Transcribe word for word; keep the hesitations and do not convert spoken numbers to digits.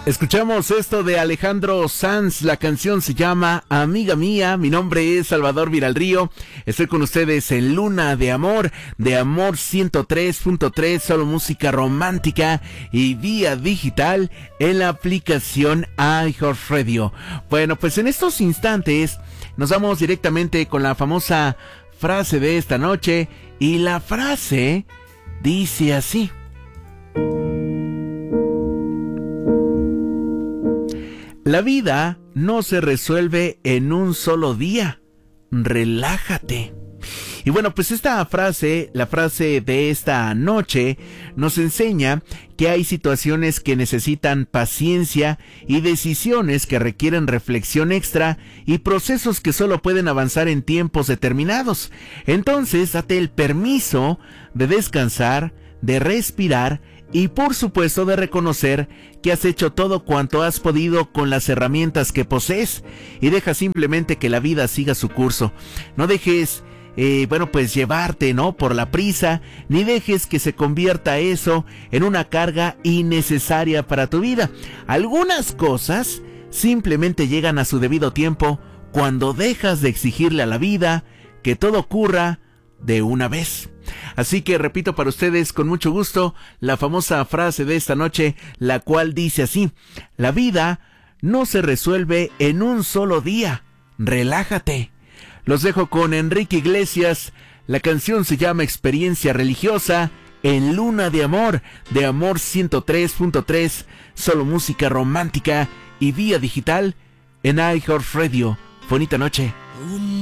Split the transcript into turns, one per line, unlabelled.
Escuchamos esto de Alejandro Sanz, la canción se llama Amiga Mía, mi nombre es Salvador Viralrío, estoy con ustedes en Luna de Amor, de Amor ciento tres punto tres, solo música romántica y vía digital en la aplicación iHeartRadio. Bueno, pues en estos instantes nos vamos directamente con la famosa frase de esta noche y la frase dice así. La vida no se resuelve en un solo día. Relájate. Y bueno, pues esta frase, la frase de esta noche, nos enseña que hay situaciones que necesitan paciencia y decisiones que requieren reflexión extra y procesos que solo pueden avanzar en tiempos determinados. Entonces, date el permiso de descansar, de respirar y por supuesto de reconocer que has hecho todo cuanto has podido con las herramientas que posees y deja simplemente que la vida siga su curso. No dejes, eh, bueno pues llevarte, ¿no? por la prisa, ni dejes que se convierta eso en una carga innecesaria para tu vida. Algunas cosas simplemente llegan a su debido tiempo cuando dejas de exigirle a la vida que todo ocurra de una vez. Así que repito para ustedes con mucho gusto la famosa frase de esta noche, la cual dice así: la vida no se resuelve en un solo día. Relájate. Los dejo con Enrique Iglesias. La canción se llama Experiencia Religiosa en Luna de Amor, de Amor ciento tres punto tres, solo música romántica y vía digital en iHeartRadio. Bonita noche.